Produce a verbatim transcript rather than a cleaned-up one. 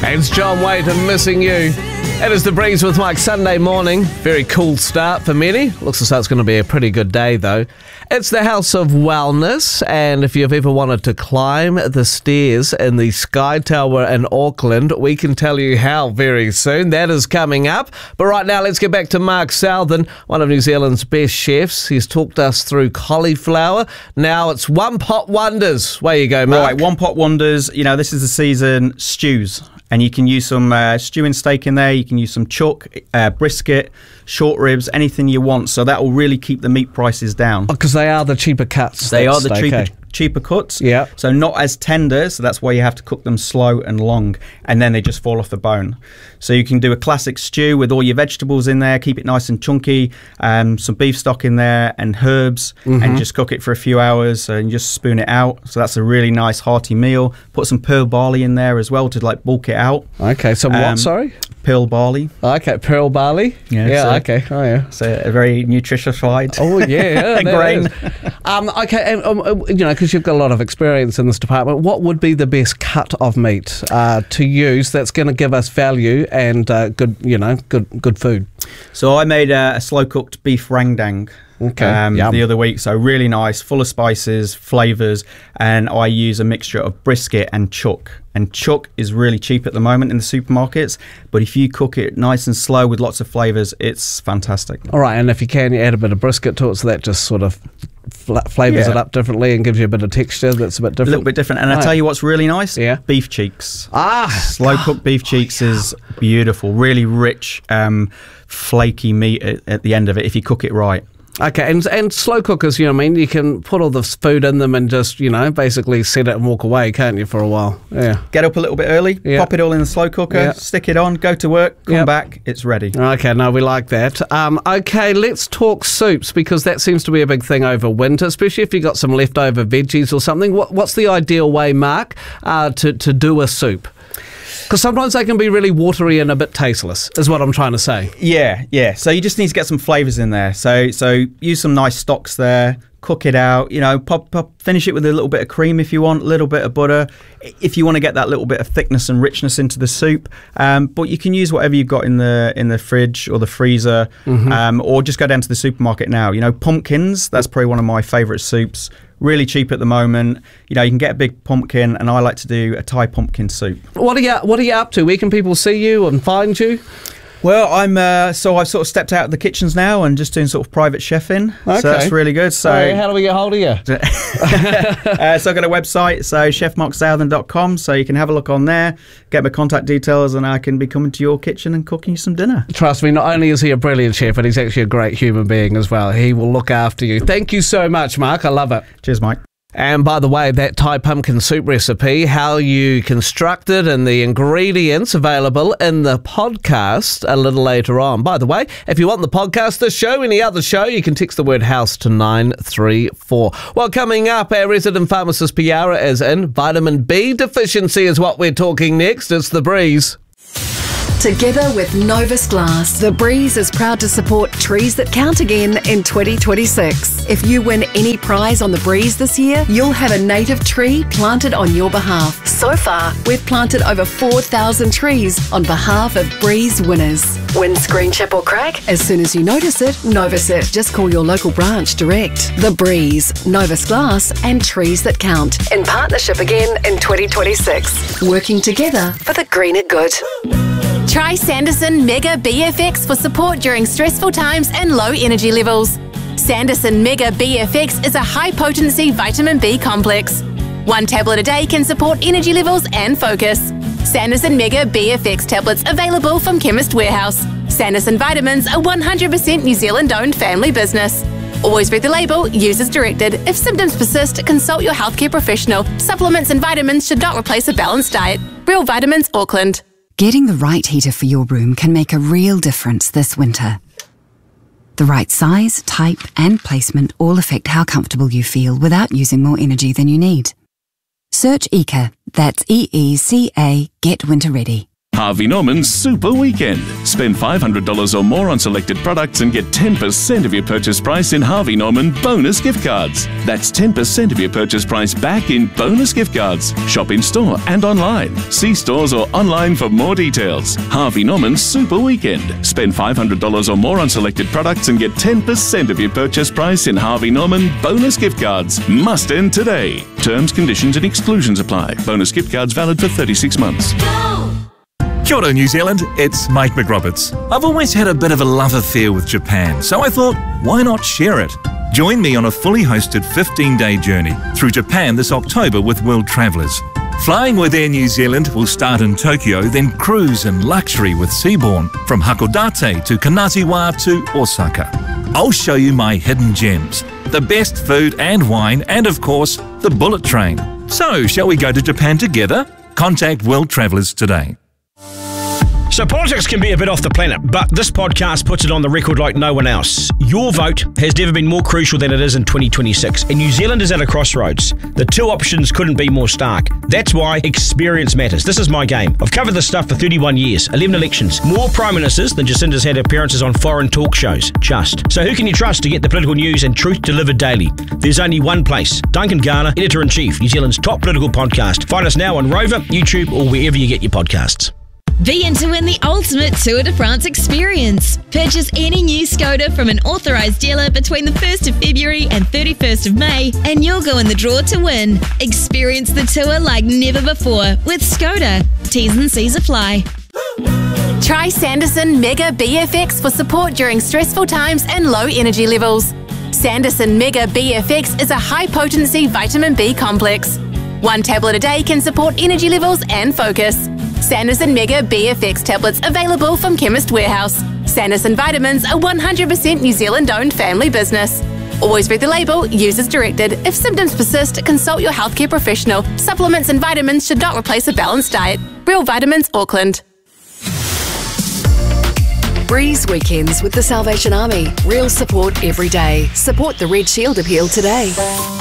It's John Waite and Missing You. It is The Breeze with Mike. Sunday morning. Very cool start for many. Looks as though it's going to be a pretty good day, though. It's the House of Wellness, and if you've ever wanted to climb the stairs in the Sky Tower in Auckland, we can tell you how very soon. That is coming up. But right now, let's get back to Mark Southern, one of New Zealand's best chefs. He's talked us through cauliflower. Now it's One Pot Wonders. Where you go, Mark? Right, One Pot Wonders. You know, this is the season stews. And you can use some uh, stewing steak in there. You can use some chuck, uh, brisket, short ribs, anything you want. So that will really keep the meat prices down. Because they are the cheaper cuts. They are the steak, cheaper eh? cheaper cuts. Yeah. So not as tender. So that's why you have to cook them slow and long. And then they just fall off the bone. So you can do a classic stew with all your vegetables in there. Keep it nice and chunky. Um, some beef stock in there and herbs. Mm-hmm. And just cook it for a few hours and just spoon it out. So that's a really nice hearty meal. Put some pearl barley in there as well to like bulk it out. Okay. So Um, what, sorry? Pearl barley. Okay, pearl barley. Yeah, yeah so- okay. Oh, yeah. So a very nutritious Oh, yeah. yeah grain. is. Um, okay, and, um, uh, you know, because you've got a lot of experience in this department, what would be the best cut of meat uh, to use that's going to give us value and uh, good, you know, good good food? So I made a, a slow-cooked beef rangdang Okay, um, yum. the other week. So really nice, full of spices, flavours, and I use a mixture of brisket and chuck. And chuck is really cheap at the moment in the supermarkets, but if you cook it nice and slow with lots of flavours, it's fantastic. All right, and if you can, you add a bit of brisket to it, so that just sort of fl- flavours Yeah. it up differently and gives you a bit of texture that's a bit A different. little bit different. And I Right. tell you what's really nice, Yeah. beef cheeks. Ah, Slow cooked beef cheeks is beautiful, really rich, um, flaky meat at, at the end of it if you cook it right. okay, and and slow cookers, you know what I mean? You can put all the food in them and just, you know, basically set it and walk away, can't you, for a while? Yeah. Get up a little bit early, Yeah. pop it all in the slow cooker, Yeah. stick it on, go to work, come Yep. back, it's ready. Okay, no, we like that. Um, okay, let's talk soups, because that seems to be a big thing over winter, especially if you've got some leftover veggies or something. What, what's the ideal way, Mark, uh, to, to do a soup? Because sometimes they can be really watery and a bit tasteless, is what I'm trying to say. Yeah, yeah. So you just need to get some flavours in there. So so use some nice stocks there, cook it out, you know, pop, pop, finish it with a little bit of cream if you want, a little bit of butter, if you want to get that little bit of thickness and richness into the soup. Um, but you can use whatever you've got in the in the fridge or the freezer, mm-hmm. um, or just go down to the supermarket now. You know, pumpkins, that's probably one of my favourite soups. Really cheap at the moment. You know, you can get a big pumpkin, and I like to do a Thai pumpkin soup. What are you What are you up to? Where can people see you and find you? Well, I'm uh, so I've sort of stepped out of the kitchens now and just doing sort of private chefing. Okay. So that's really good. So, Hey, how do we get hold of you? uh, so I've got a website, so chef mark southern dot com, so you can have a look on there, get my contact details, and I can be coming to your kitchen and cooking you some dinner. Trust me, not only is he a brilliant chef, but he's actually a great human being as well. He will look after you. Thank you so much, Mark. I love it. Cheers, Mike. And by the way, that Thai pumpkin soup recipe, how you construct it and the ingredients available in the podcast a little later on. By the way, if you want the podcast, this show, any other show, you can text the word house to nine three four. Well, coming up, our resident pharmacist Piara is in. Vitamin B deficiency is what we're talking next. It's The Breeze. Together with Novus Glass, The Breeze is proud to support Trees That Count again in twenty twenty-six. If you win any prize on The Breeze this year, you'll have a native tree planted on your behalf. So far, we've planted over four thousand trees on behalf of Breeze winners. Windscreen chip or crack? As soon as you notice it, Novus it. Just call your local branch direct. The Breeze, Novus Glass and Trees That Count. In partnership again in twenty twenty-six. Working together for the greener good. Try Sanderson Mega B F X for support during stressful times and low energy levels. Sanderson Mega B F X is a high-potency vitamin B complex. One tablet a day can support energy levels and focus. Sanderson Mega B F X tablets available from Chemist Warehouse. Sanderson vitamins are one hundred percent New Zealand-owned family business. Always read the label, use as directed. If symptoms persist, consult your healthcare professional. Supplements and vitamins should not replace a balanced diet. Real Vitamins, Auckland. Getting the right heater for your room can make a real difference this winter. The right size, type, and placement all affect how comfortable you feel without using more energy than you need. Search E C A, that's E E C A, Get Winter Ready. Harvey Norman Super Weekend. Spend five hundred dollars or more on selected products and get ten percent of your purchase price in Harvey Norman bonus gift cards. That's ten percent of your purchase price back in bonus gift cards. Shop in store and online. See stores or online for more details. Harvey Norman Super Weekend. Spend five hundred dollars or more on selected products and get ten percent of your purchase price in Harvey Norman bonus gift cards. Must end today. Terms, conditions and exclusions apply. Bonus gift cards valid for thirty-six months. Kia ora, New Zealand, it's Mike McRoberts. I've always had a bit of a love affair with Japan, so I thought, why not share it? Join me on a fully hosted fifteen-day journey through Japan this October with World Travellers. Flying with Air New Zealand will start in Tokyo, then cruise in luxury with Seabourn from Hakodate to Kanazawa to Osaka. I'll show you my hidden gems, the best food and wine, and of course, the bullet train. So, shall we go to Japan together? Contact World Travellers today. So politics can be a bit off the planet, but this podcast puts it on the record like no one else. Your vote has never been more crucial than it is in twenty twenty-six, and New Zealand is at a crossroads. The two options couldn't be more stark. That's why experience matters. This is my game. I've covered this stuff for thirty-one years, eleven elections, more prime ministers than Jacinda's had appearances on foreign talk shows. Just. So who can you trust to get the political news and truth delivered daily? There's only one place. Duncan Garner, Editor-in-Chief, New Zealand's top political podcast. Find us now on Rover, YouTube, or wherever you get your podcasts. Be in to win the ultimate Tour de France experience. Purchase any new Skoda from an authorised dealer between the first of February and thirty-first of May and you'll go in the draw to win. Experience the tour like never before with Skoda. T's and C's apply. Try Sanderson Mega B F X for support during stressful times and low energy levels. Sanderson Mega B F X is a high-potency vitamin B complex. One tablet a day can support energy levels and focus. Sanderson Mega B F X tablets available from Chemist Warehouse. Sanderson Vitamins, a one hundred percent New Zealand-owned family business. Always read the label, use as directed. If symptoms persist, consult your healthcare professional. Supplements and vitamins should not replace a balanced diet. Real Vitamins, Auckland. Breeze Weekends with the Salvation Army. Real support every day. Support the Red Shield appeal today.